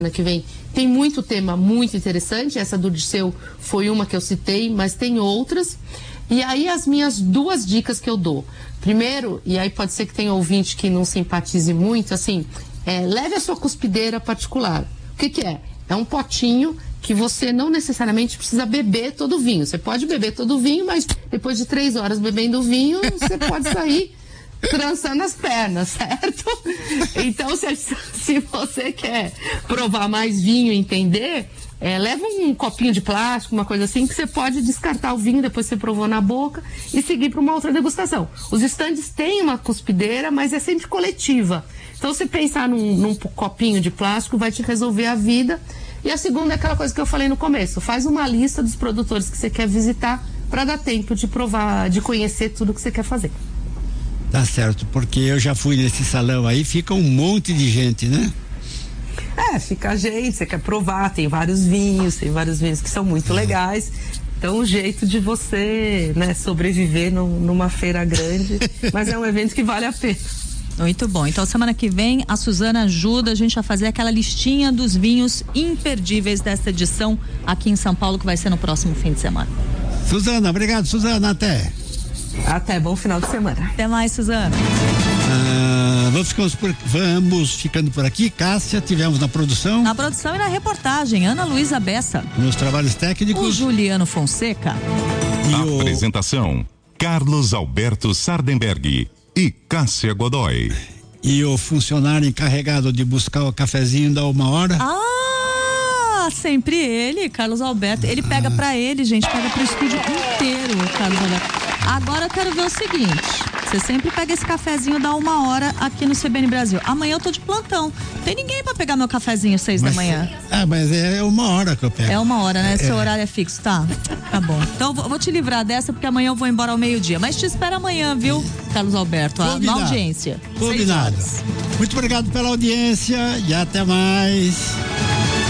que vem tem muito tema muito interessante. Essa do Dirceu foi uma que eu citei, mas tem outras. E aí as minhas 2 dicas que eu dou. Primeiro, e aí pode ser que tenha ouvinte que não simpatize muito, assim, leve a sua cuspideira particular. O que é? É um potinho que você não necessariamente precisa beber todo o vinho. Você pode beber todo o vinho, mas depois de 3 horas bebendo o vinho, você pode sair trançando as pernas, certo? Então, se você quer provar mais vinho e entender, leva um copinho de plástico, uma coisa assim, que você pode descartar o vinho depois que você provou na boca e seguir para uma outra degustação. Os estandes têm uma cuspideira, mas é sempre coletiva. Então, se pensar num copinho de plástico, vai te resolver a vida. E a segunda é aquela coisa que eu falei no começo. Faz uma lista dos produtores que você quer visitar para dar tempo de provar, de conhecer tudo que você quer fazer. Tá certo, porque eu já fui nesse salão aí, fica um monte de gente, né? Fica gente, você quer provar, tem vários vinhos que são muito legais. Então, o jeito de você, né, sobreviver numa feira grande, mas é um evento que vale a pena. Muito bom. Então, semana que vem, a Suzana ajuda a gente a fazer aquela listinha dos vinhos imperdíveis desta edição aqui em São Paulo, que vai ser no próximo fim de semana. Suzana, obrigado, Suzana, Até, bom final de semana. Até mais, Suzana. Vamos ficando por aqui. Cássia, tivemos na produção. Na produção e na reportagem, Ana Luísa Bessa. Nos trabalhos técnicos, o Juliano Fonseca. Apresentação, Carlos Alberto Sardenberg e Cássia Godoy. E o funcionário encarregado de buscar o cafezinho da 1h. Sempre ele, Carlos Alberto. Ele pega pra ele, gente, pega pro estúdio inteiro, Carlos Alberto. Agora eu quero ver o seguinte: você sempre pega esse cafezinho da 1h aqui no CBN Brasil. Amanhã eu tô de plantão. Tem ninguém pra pegar meu cafezinho 6 da manhã. Mas é 1h que eu pego. É 1h, né? Seu horário é fixo, tá? Tá bom. Então vou te livrar dessa, porque amanhã eu vou embora ao 12h. Mas te espero amanhã, viu, Carlos Alberto? Na audiência. Combinado. Muito obrigado pela audiência e até mais.